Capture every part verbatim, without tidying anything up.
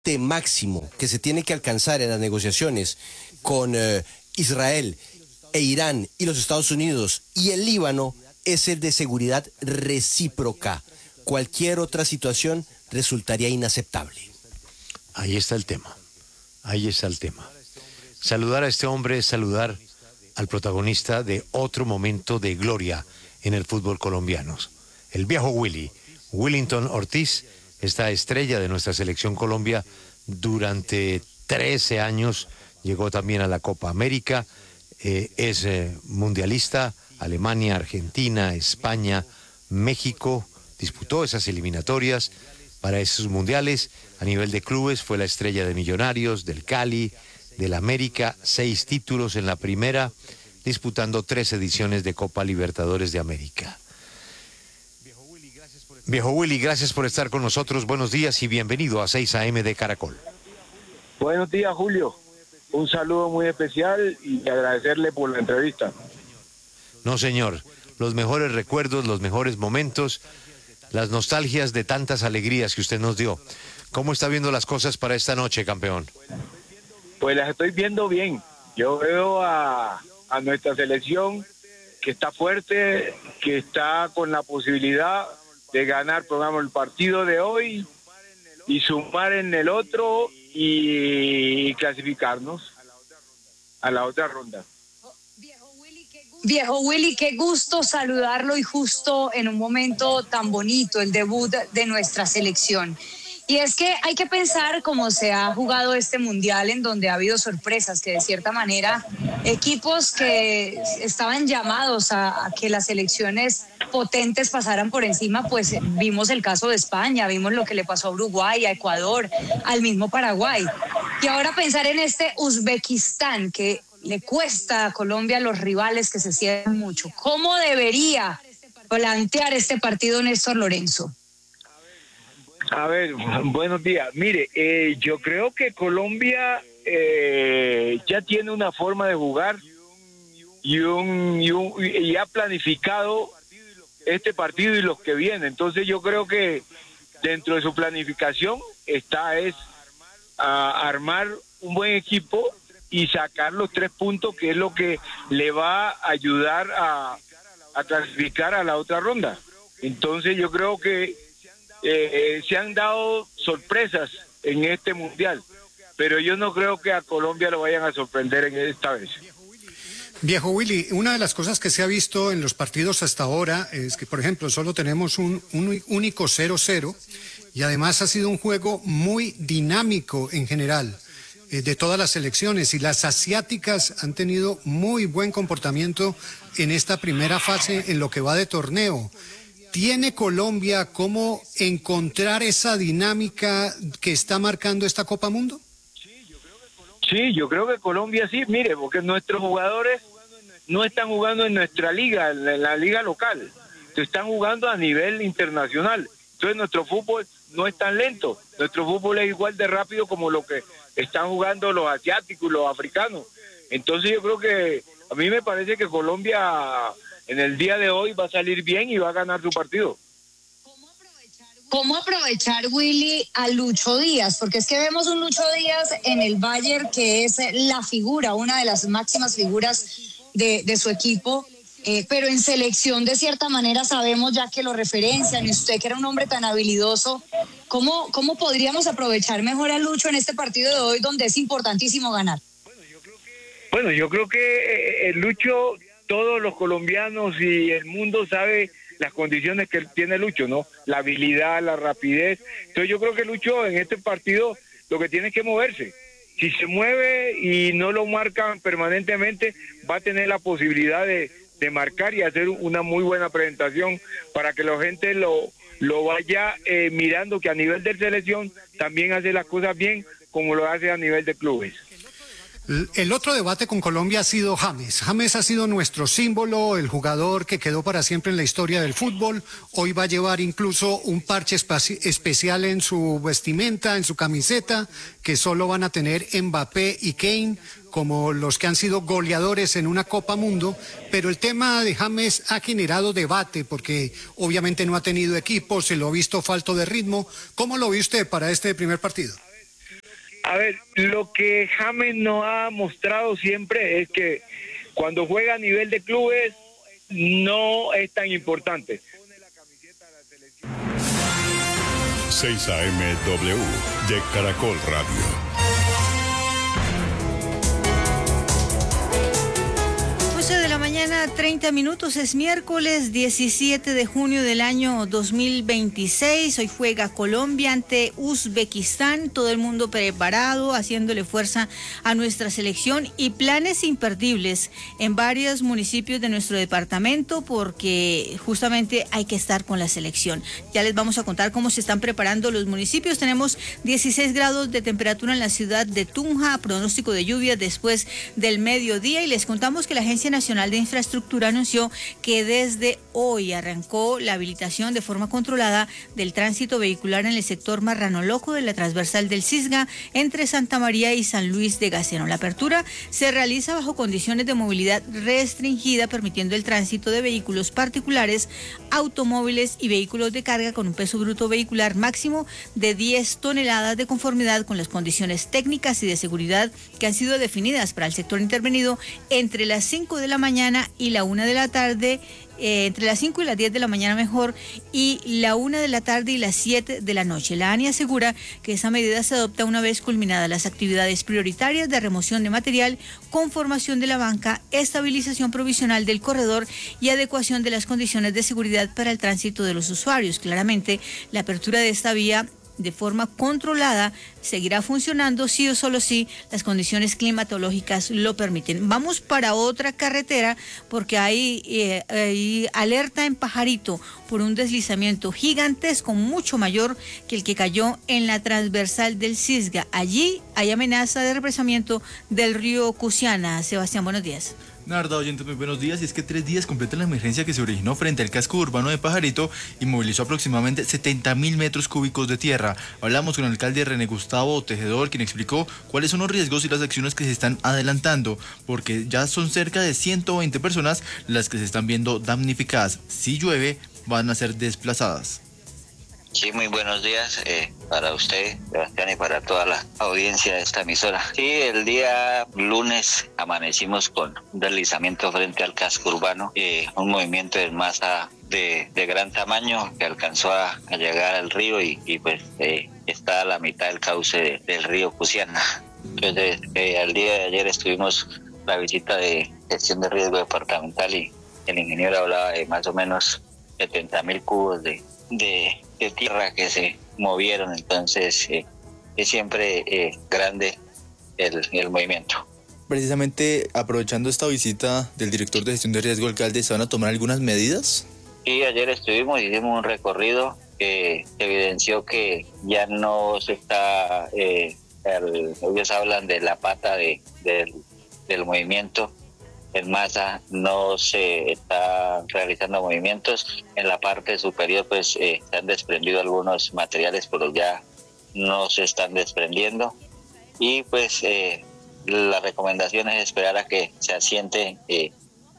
máximo que se tiene que alcanzar en las negociaciones con eh, Israel e Irán y los Estados Unidos y el Líbano es el de seguridad recíproca. Cualquier otra situación resultaría inaceptable. Ahí está el tema, ahí está el tema. Saludar a este hombre es saludar al protagonista de otro momento de gloria en el fútbol colombiano. El viejo Willy, Willington Ortiz, esta estrella de nuestra selección Colombia durante trece años, llegó también a la Copa América, eh, es eh, mundialista, Alemania, Argentina, España, México, disputó esas eliminatorias para esos mundiales. A nivel de clubes fue la estrella de Millonarios, del Cali, del América, seis títulos en la primera, disputando tres ediciones de Copa Libertadores de América. Viejo Willy, gracias por estar con nosotros. Buenos días y bienvenido a seis A M de Caracol. Buenos días, Julio. Un saludo muy especial y agradecerle por la entrevista. No, señor. Los mejores recuerdos, los mejores momentos, las nostalgias de tantas alegrías que usted nos dio. ¿Cómo está viendo las cosas para esta noche, campeón? Pues las estoy viendo bien. Yo veo a, a nuestra selección que está fuerte, que está con la posibilidad de ganar, programa, el partido de hoy y sumar en el otro y clasificarnos a la otra ronda. Viejo Willy, qué gusto saludarlo y justo en un momento tan bonito, el debut de nuestra selección. Y es que hay que pensar cómo se ha jugado este mundial, en donde ha habido sorpresas, que de cierta manera equipos que estaban llamados a, a que las selecciones potentes pasaran por encima, pues vimos el caso de España, vimos lo que le pasó a Uruguay, a Ecuador, al mismo Paraguay. Y ahora pensar en este Uzbekistán, que le cuesta a Colombia a los rivales que se cierran mucho. ¿Cómo debería plantear este partido Néstor Lorenzo? A ver, buenos días. Mire, eh, yo creo que Colombia eh, ya tiene una forma de jugar y, un, y, un, y ha planificado este partido y los que vienen. Entonces yo creo que dentro de su planificación está es a armar un buen equipo y sacar los tres puntos, que es lo que le va a ayudar a, a clasificar a la otra ronda. Entonces yo creo que Eh, se han dado sorpresas en este mundial, pero yo no creo que a Colombia lo vayan a sorprender en esta vez. Viejo Willy, una de las cosas que se ha visto en los partidos hasta ahora es que, por ejemplo, solo tenemos un, un único cero cero y además ha sido un juego muy dinámico en general eh, de todas las selecciones, y las asiáticas han tenido muy buen comportamiento en esta primera fase en lo que va de torneo. ¿Tiene Colombia cómo encontrar esa dinámica que está marcando esta Copa Mundo? Sí, yo creo que Colombia sí, mire, porque nuestros jugadores no están jugando en nuestra liga, en la liga local, están jugando a nivel internacional. Entonces nuestro fútbol no es tan lento, nuestro fútbol es igual de rápido como lo que están jugando los asiáticos y los africanos. Entonces yo creo que a mí me parece que Colombia en el día de hoy va a salir bien y va a ganar su partido. ¿Cómo aprovechar, Willy, a Lucho Díaz? Porque es que vemos un Lucho Díaz en el Bayern que es la figura, una de las máximas figuras de, de su equipo, eh, pero en selección de cierta manera sabemos ya que lo referencian, y usted que era un hombre tan habilidoso, ¿cómo, cómo podríamos aprovechar mejor a Lucho en este partido de hoy donde es importantísimo ganar? Bueno, yo creo que el Lucho, todos los colombianos y el mundo sabe las condiciones que tiene Lucho, ¿no? La habilidad, la rapidez. Entonces yo creo que Lucho en este partido lo que tiene es que moverse. Si se mueve y no lo marcan permanentemente, va a tener la posibilidad de, de marcar y hacer una muy buena presentación para que la gente lo, lo vaya eh, mirando, que a nivel de selección también hace las cosas bien como lo hace a nivel de clubes. El otro debate con Colombia ha sido James. James ha sido nuestro símbolo, el jugador que quedó para siempre en la historia del fútbol. Hoy va a llevar incluso un parche especial en su vestimenta, en su camiseta, que solo van a tener Mbappé y Kane como los que han sido goleadores en una Copa Mundo. Pero el tema de James ha generado debate porque obviamente no ha tenido equipo, se lo ha visto falto de ritmo. ¿Cómo lo ve usted para este primer partido? A ver, lo que James nos ha mostrado siempre es que cuando juega a nivel de clubes no es tan importante. seis A M W de Caracol Radio. de la mañana, treinta minutos, es miércoles diecisiete de junio del año dos mil veintiséis. Hoy juega Colombia ante Uzbekistán, todo el mundo preparado, haciéndole fuerza a nuestra selección y planes imperdibles en varios municipios de nuestro departamento porque justamente hay que estar con la selección. Ya les vamos a contar cómo se están preparando los municipios. Tenemos dieciséis grados de temperatura en la ciudad de Tunja, pronóstico de lluvia después del mediodía y les contamos que la Agencia Nacional de Infraestructura anunció que desde hoy arrancó la habilitación de forma controlada del tránsito vehicular en el sector Marrano Loco de la transversal del Cisga entre Santa María y San Luis de Gaceno. La apertura se realiza bajo condiciones de movilidad restringida, permitiendo el tránsito de vehículos particulares, automóviles y vehículos de carga con un peso bruto vehicular máximo de diez toneladas de conformidad con las condiciones técnicas y de seguridad que han sido definidas para el sector intervenido entre las cinco de la mañana y la una de la tarde, eh, entre las cinco y las diez de la mañana mejor, y la una de la tarde y las siete de la noche. La ANI asegura que esa medida se adopta una vez culminadas las actividades prioritarias de remoción de material, conformación de la banca, estabilización provisional del corredor y adecuación de las condiciones de seguridad para el tránsito de los usuarios. Claramente, la apertura de esta vía de forma controlada seguirá funcionando sí o solo si las condiciones climatológicas lo permiten. Vamos para otra carretera porque hay, eh, hay alerta en Pajarito por un deslizamiento gigantesco mucho mayor que el que cayó en la transversal del Cisga. Allí hay amenaza de represamiento del río Cusiana. Sebastián, buenos días. Narda, oyentes, muy buenos días. Y es que tres días completan la emergencia que se originó frente al casco urbano de Pajarito y movilizó aproximadamente setenta mil metros cúbicos de tierra. Hablamos con el alcalde René Gustavo Tejedor, quien explicó cuáles son los riesgos y las acciones que se están adelantando, porque ya son cerca de ciento veinte personas las que se están viendo damnificadas. Si llueve, van a ser desplazadas. Sí, muy buenos días eh, para usted, Sebastián, y para toda la audiencia de esta emisora. Sí, el día lunes amanecimos con un deslizamiento frente al casco urbano, eh, un movimiento de masa de, de gran tamaño que alcanzó a, a llegar al río y, y pues eh, está a la mitad del cauce de, del río Cusiana. Entonces, eh, al día de ayer estuvimos la visita de gestión de riesgo departamental y el ingeniero hablaba de más o menos setenta mil cubos de, de, de tierra que se movieron, entonces eh, es siempre eh, grande el, el movimiento. Precisamente aprovechando esta visita del director de gestión de riesgo, alcalde, ¿se van a tomar algunas medidas? Sí, ayer estuvimos, hicimos un recorrido que evidenció que ya no se está, eh, el, ellos hablan de la pata de, de, del movimiento en masa, no se está realizando movimientos. En la parte superior pues eh, se han desprendido algunos materiales, pero ya no se están desprendiendo. Y pues eh, la recomendación es esperar a que se asiente eh,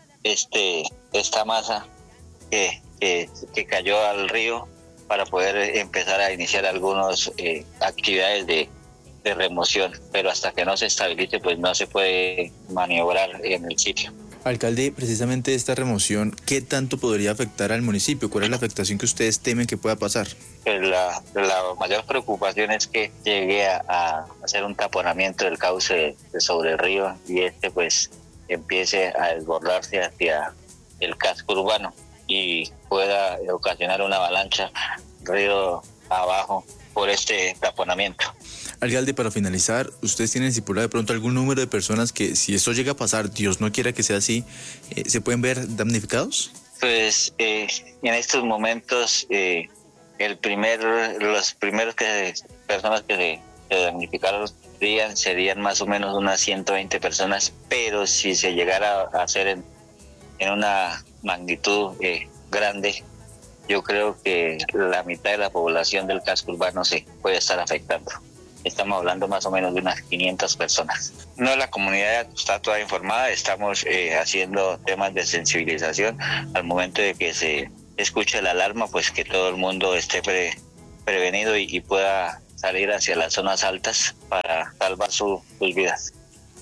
este esta masa que, que, que cayó al río para poder empezar a iniciar algunas eh, actividades de de remoción, pero hasta que no se estabilice pues no se puede maniobrar en el sitio. Alcalde, precisamente esta remoción, ¿qué tanto podría afectar al municipio? ¿Cuál es la afectación que ustedes temen que pueda pasar? La, la mayor preocupación es que llegue a, a hacer un taponamiento del cauce de, de sobre el río y este pues empiece a desbordarse hacia el casco urbano y pueda ocasionar una avalancha río abajo por este taponamiento. Alcalde, para finalizar, ¿ustedes tienen estipulado de pronto algún número de personas que, si esto llega a pasar, Dios no quiera que sea así, eh, se pueden ver damnificados? Pues eh, en estos momentos, eh, el primer, los primeros que personas que se, se damnificaron serían, serían más o menos unas ciento veinte personas, pero si se llegara a hacer en, en una magnitud eh, grande, yo creo que la mitad de la población del casco urbano se puede estar afectando. Estamos hablando más o menos de unas quinientas personas. No, la comunidad está toda informada, estamos eh, haciendo temas de sensibilización. Al momento de que se escuche la alarma, pues que todo el mundo esté pre, prevenido y, y pueda salir hacia las zonas altas para salvar su, sus vidas.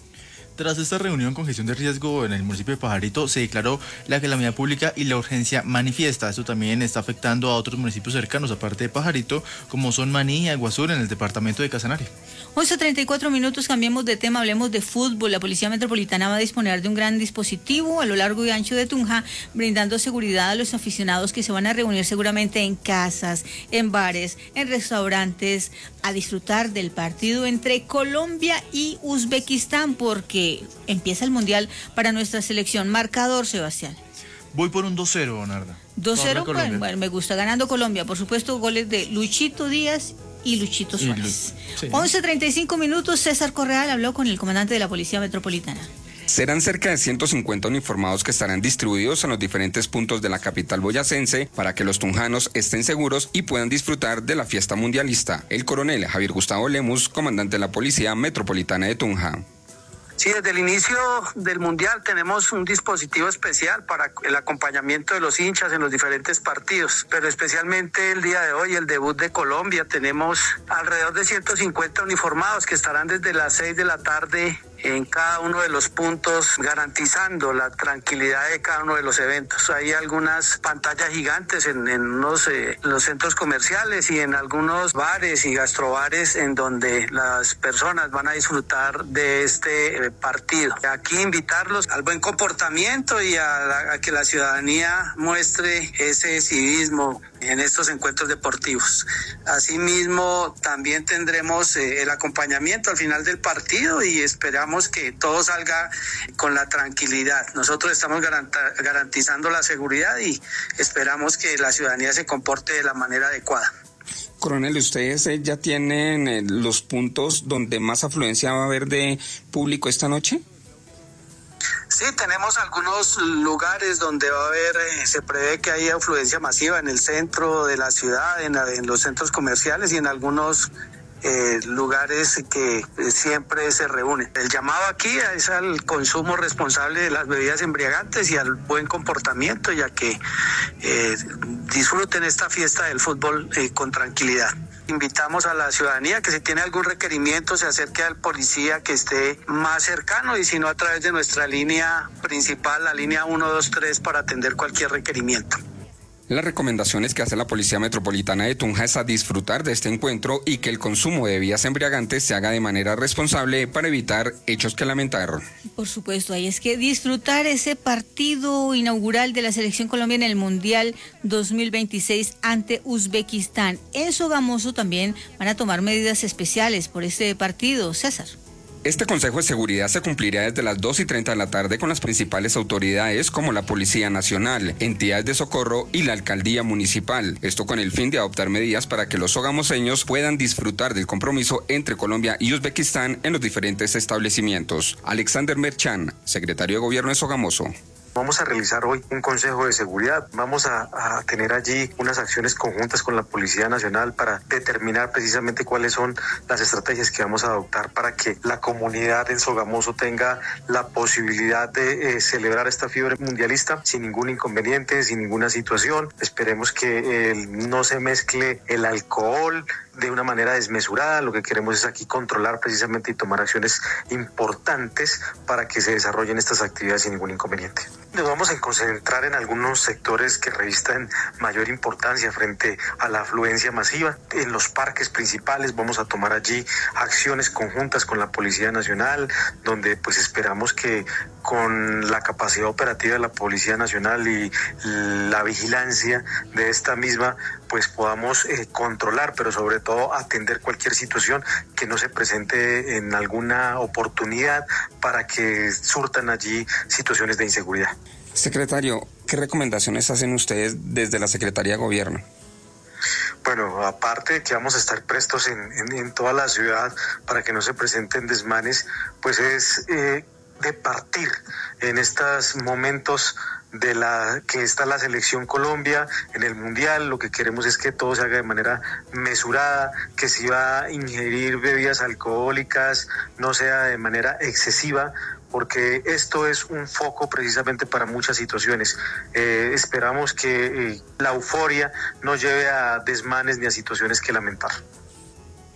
Tras esta reunión con gestión de riesgo en el municipio de Pajarito, se declaró la calamidad pública y la urgencia manifiesta. Esto también está afectando a otros municipios cercanos, aparte de Pajarito, como son Maní y Aguasur, en el departamento de Casanare. once treinta y cuatro minutos, cambiemos de tema, hablemos de fútbol. La Policía Metropolitana va a disponer de un gran dispositivo a lo largo y ancho de Tunja, brindando seguridad a los aficionados que se van a reunir seguramente en casas, en bares, en restaurantes, a disfrutar del partido entre Colombia y Uzbekistán, porque empieza el Mundial para nuestra selección. Marcador, Sebastián. Voy por un dos cero, Donarda. dos cero, bueno, me gusta, ganando Colombia. Por supuesto, goles de Luchito Díaz y Luchito Suárez. Sí. once treinta y cinco minutos, César Correal habló con el comandante de la Policía Metropolitana. Serán cerca de ciento cincuenta uniformados que estarán distribuidos en los diferentes puntos de la capital boyacense para que los tunjanos estén seguros y puedan disfrutar de la fiesta mundialista. El coronel Javier Gustavo Lemus, comandante de la Policía Metropolitana de Tunja. Sí, desde el inicio del Mundial tenemos un dispositivo especial para el acompañamiento de los hinchas en los diferentes partidos, pero especialmente el día de hoy, el debut de Colombia, tenemos alrededor de ciento cincuenta uniformados que estarán desde las seis de la tarde en cada uno de los puntos, garantizando la tranquilidad de cada uno de los eventos. Hay algunas pantallas gigantes en, en unos, eh, los centros comerciales y en algunos bares y gastrobares en donde las personas van a disfrutar de este eh, partido. Aquí invitarlos al buen comportamiento y a, la, a que la ciudadanía muestre ese civismo en estos encuentros deportivos. Asimismo, también tendremos eh, el acompañamiento al final del partido y esperamos que todo salga con la tranquilidad. Nosotros estamos garantizando la seguridad y esperamos que la ciudadanía se comporte de la manera adecuada. Coronel, ¿ustedes ya tienen los puntos donde más afluencia va a haber de público esta noche? Sí, tenemos algunos lugares donde va a haber, eh, se prevé que haya afluencia masiva en el centro de la ciudad, en, en los centros comerciales y en algunos Eh, lugares que eh, siempre se reúnen. El llamado aquí es al consumo responsable de las bebidas embriagantes y al buen comportamiento, ya que eh, disfruten esta fiesta del fútbol eh, con tranquilidad. Invitamos a la ciudadanía que si tiene algún requerimiento se acerque al policía que esté más cercano y si no a través de nuestra línea principal, la línea uno dos tres, para atender cualquier requerimiento. Las recomendaciones que hace la Policía Metropolitana de Tunja es a disfrutar de este encuentro y que el consumo de bebidas embriagantes se haga de manera responsable para evitar hechos que lamentar. Por supuesto, ahí es que disfrutar ese partido inaugural de la Selección Colombia en el Mundial dos mil veintiséis ante Uzbekistán. En Sogamoso también van a tomar medidas especiales por este partido. César. Este Consejo de Seguridad se cumplirá desde las dos y treinta de la tarde con las principales autoridades como la Policía Nacional, entidades de socorro y la Alcaldía Municipal. Esto con el fin de adoptar medidas para que los sogamoseños puedan disfrutar del compromiso entre Colombia y Uzbekistán en los diferentes establecimientos. Alexander Merchan, secretario de Gobierno de Sogamoso. Vamos a realizar hoy un consejo de seguridad. Vamos a, a tener allí unas acciones conjuntas con la Policía Nacional para determinar precisamente cuáles son las estrategias que vamos a adoptar para que la comunidad en Sogamoso tenga la posibilidad de eh, celebrar esta fiebre mundialista sin ningún inconveniente, sin ninguna situación. Esperemos que eh, no se mezcle el alcohol de una manera desmesurada. Lo que queremos es aquí controlar precisamente y tomar acciones importantes para que se desarrollen estas actividades sin ningún inconveniente. Nos vamos a concentrar en algunos sectores que revisten mayor importancia frente a la afluencia masiva. En los parques principales vamos a tomar allí acciones conjuntas con la Policía Nacional, donde pues esperamos que con la capacidad operativa de la Policía Nacional y la vigilancia de esta misma, pues podamos eh, controlar, pero sobre todo atender cualquier situación que no se presente en alguna oportunidad para que surtan allí situaciones de inseguridad. Secretario, ¿qué recomendaciones hacen ustedes desde la Secretaría de Gobierno? Bueno, aparte de que vamos a estar prestos en, en, en toda la ciudad para que no se presenten desmanes, pues es eh, de partir en estos momentos de la que está la selección Colombia en el Mundial. Lo que queremos es que todo se haga de manera mesurada, que si va a ingerir bebidas alcohólicas no sea de manera excesiva, porque esto es un foco precisamente para muchas situaciones. Eh, esperamos que eh, la euforia no lleve a desmanes ni a situaciones que lamentar.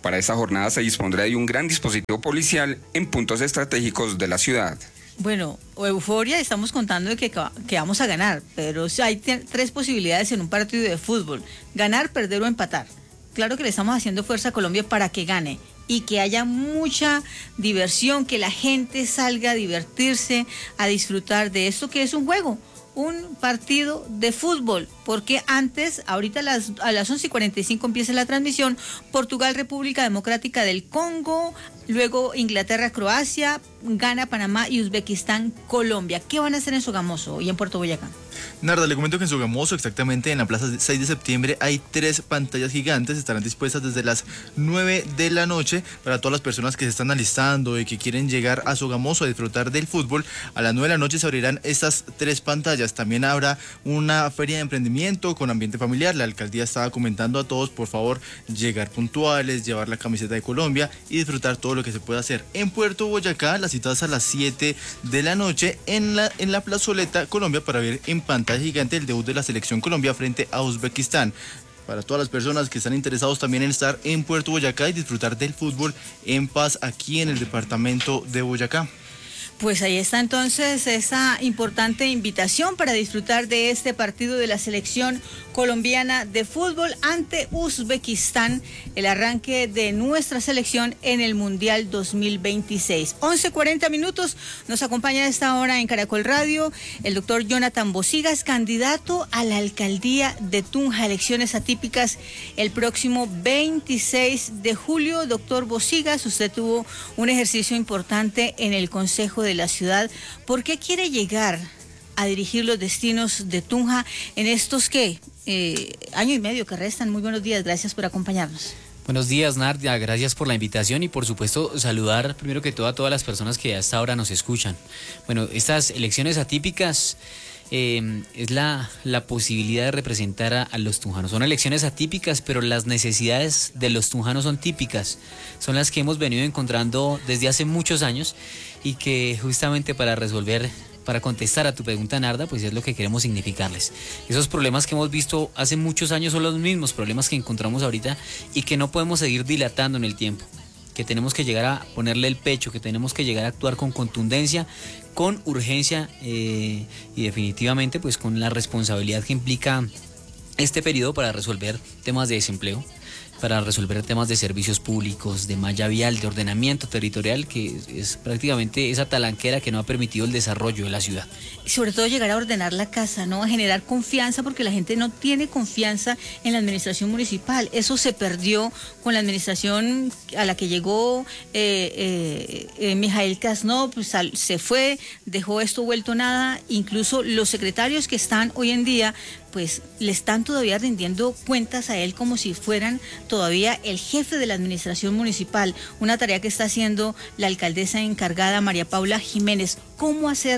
Para esta jornada se dispondrá de un gran dispositivo policial en puntos estratégicos de la ciudad. Bueno, euforia, estamos contando de que, que vamos a ganar, pero hay tres posibilidades en un partido de fútbol: ganar, perder o empatar. Claro que le estamos haciendo fuerza a Colombia para que gane y que haya mucha diversión, que la gente salga a divertirse, a disfrutar de esto que es un juego, un partido de fútbol, porque antes, ahorita a las, a las once y cuarenta y cinco empieza la transmisión, Portugal, República Democrática del Congo, luego Inglaterra, Croacia, Ghana, Panamá y Uzbekistán, Colombia. ¿Qué van a hacer en Sogamoso y en Puerto Boyacá? Narda, le comento que en Sogamoso, exactamente en la plaza seis de septiembre, hay tres pantallas gigantes, estarán dispuestas desde las nueve de la noche para todas las personas que se están alistando y que quieren llegar a Sogamoso a disfrutar del fútbol. A las nueve de la noche se abrirán estas tres pantallas. También habrá una feria de emprendimiento con ambiente familiar. La alcaldía estaba comentando a todos, por favor, llegar puntuales, llevar la camiseta de Colombia y disfrutar todo lo que se puede hacer. En Puerto Boyacá, las citas a las siete de la noche en la, en la plazoleta Colombia para ver en pantalla gigante el debut de la selección Colombia frente a Uzbekistán. Para todas las personas que están interesados también en estar en Puerto Boyacá y disfrutar del fútbol en paz aquí en el departamento de Boyacá. Pues ahí está entonces esa importante invitación para disfrutar de este partido de la selección colombiana de fútbol ante Uzbekistán, el arranque de nuestra selección en el Mundial dos mil veintiséis. once cuarenta minutos, nos acompaña a esta hora en Caracol Radio el doctor Jonathan Bocigas, candidato a la alcaldía de Tunja, elecciones atípicas el próximo veintiséis de julio. Doctor Bocigas, usted tuvo un ejercicio importante en el Consejo de la ciudad. ¿Por qué quiere llegar a dirigir los destinos de Tunja en estos que eh, año y medio que restan? Muy buenos días, gracias por acompañarnos. Buenos días, Nadia, gracias por la invitación y por supuesto saludar primero que todo a todas las personas que hasta ahora nos escuchan. Bueno, estas elecciones atípicas eh, es la, la posibilidad de representar a, a los tunjanos. Son elecciones atípicas, pero las necesidades de los tunjanos son típicas, son las que hemos venido encontrando desde hace muchos años y que justamente para resolver, para contestar a tu pregunta, Narda, pues es lo que queremos significarles. Esos problemas que hemos visto hace muchos años son los mismos problemas que encontramos ahorita y que no podemos seguir dilatando en el tiempo, que tenemos que llegar a ponerle el pecho, que tenemos que llegar a actuar con contundencia, con urgencia eh, y definitivamente pues con la responsabilidad que implica este periodo para resolver temas de desempleo, para resolver temas de servicios públicos, de malla vial, de ordenamiento territorial, que es prácticamente esa talanquera que no ha permitido el desarrollo de la ciudad. Y sobre todo llegar a ordenar la casa, ¿no? A generar confianza, porque la gente no tiene confianza en la administración municipal. Eso se perdió con la administración a la que llegó eh, eh, eh, Mijail Kasnov, pues, se fue, dejó esto vuelto nada. Incluso los secretarios que están hoy en día, pues le están todavía rindiendo cuentas a él como si fueran todavía el jefe de la administración municipal, una tarea que está haciendo la alcaldesa encargada María Paula Jiménez. ¿Cómo hacer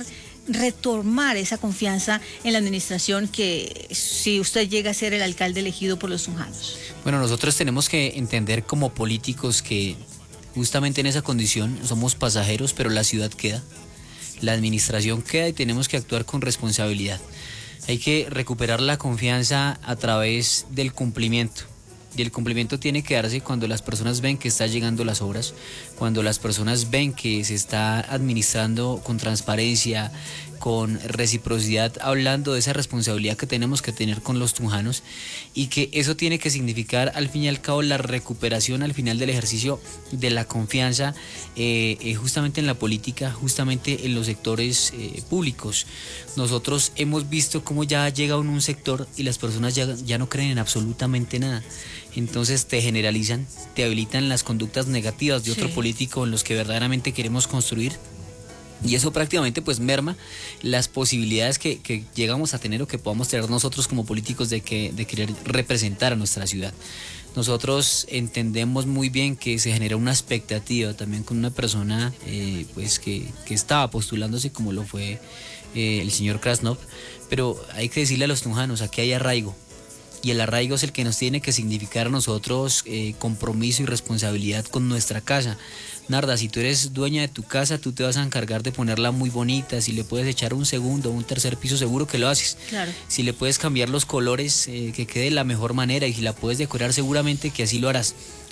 retomar esa confianza en la administración que si usted llega a ser el alcalde elegido por los tunjanos? Bueno, nosotros tenemos que entender como políticos que justamente en esa condición somos pasajeros, pero la ciudad queda, la administración queda y tenemos que actuar con responsabilidad. Hay que recuperar la confianza a través del cumplimiento. Y el cumplimiento tiene que darse cuando las personas ven que están llegando las obras, cuando las personas ven que se está administrando con transparencia, con reciprocidad, hablando de esa responsabilidad que tenemos que tener con los tunjanos y que eso tiene que significar al fin y al cabo la recuperación al final del ejercicio de la confianza eh, eh, justamente en la política, justamente en los sectores eh, públicos. Nosotros hemos visto cómo ya llega un, un sector y las personas ya, ya no creen en absolutamente nada. Entonces te generalizan, te habilitan las conductas negativas de otro sí. político en los que verdaderamente queremos construir. Y eso prácticamente pues merma las posibilidades que, que llegamos a tener o que podamos tener nosotros como políticos de, que, de querer representar a nuestra ciudad. Nosotros entendemos muy bien que se genera una expectativa también con una persona eh, pues que, que estaba postulándose como lo fue eh, el señor Krasnov, pero hay que decirle a los tunjanos, aquí hay arraigo. Y el arraigo es el que nos tiene que significar a nosotros eh, compromiso y responsabilidad con nuestra casa. Narda, si tú eres dueña de tu casa, tú te vas a encargar de ponerla muy bonita. Si le puedes echar un segundo o un tercer piso, seguro que lo haces. Claro. Si le puedes cambiar los colores, eh, que quede de la mejor manera, y si la puedes decorar, seguramente que así lo harás.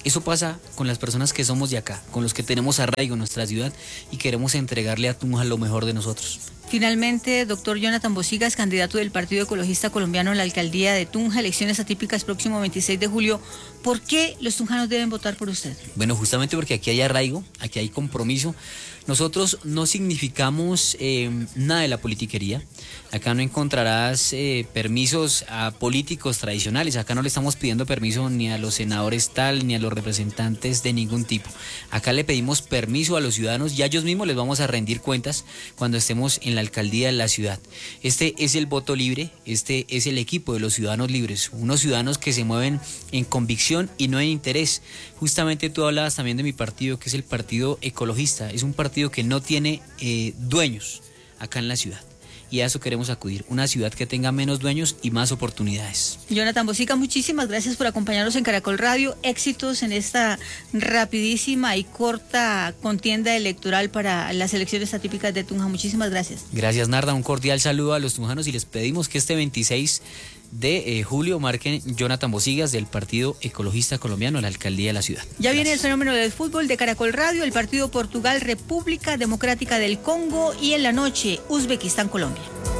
Eso pasa con las personas que somos de acá, con los que tenemos arraigo en nuestra ciudad y queremos entregarle a Tunja lo mejor de nosotros. Finalmente, doctor Jonathan Bosigas, candidato del Partido Ecologista Colombiano a la alcaldía de Tunja, elecciones atípicas próximo veintiséis de julio. ¿Por qué los tunjanos deben votar por usted? Bueno, justamente porque aquí hay arraigo, aquí hay compromiso. Nosotros no significamos eh, nada de la politiquería. Acá no encontrarás eh, permisos a políticos tradicionales. Acá no le estamos pidiendo permiso ni a los senadores tal, ni a los representantes de ningún tipo. Acá le pedimos permiso a los ciudadanos y a ellos mismos les vamos a rendir cuentas cuando estemos en la alcaldía de la ciudad. Este es el voto libre, este es el equipo de los ciudadanos libres, unos ciudadanos que se mueven en convicción y no en interés. Justamente tú hablabas también de mi partido, que es el Partido Ecologista. Es un partido que no tiene eh, dueños acá en la ciudad. Y a eso queremos acudir, una ciudad que tenga menos dueños y más oportunidades. Jonathan Bosigas, muchísimas gracias por acompañarnos en Caracol Radio. Éxitos en esta rapidísima y corta contienda electoral para las elecciones atípicas de Tunja. Muchísimas gracias. Gracias, Narda. Un cordial saludo a los tunjanos y les pedimos que este veintiséis de eh, julio marquen Jonathan Bosigas del Partido Ecologista Colombiano a la alcaldía de la ciudad. Ya Gracias. Viene el fenómeno del fútbol de Caracol Radio, el partido Portugal, República Democrática del Congo y en la noche Uzbekistán, Colombia.